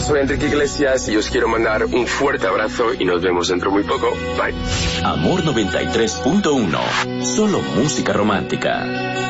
soy Enrique Iglesias y os quiero mandar un fuerte abrazo y nos vemos dentro muy poco. Bye. Amor 93.1. Solo música romántica.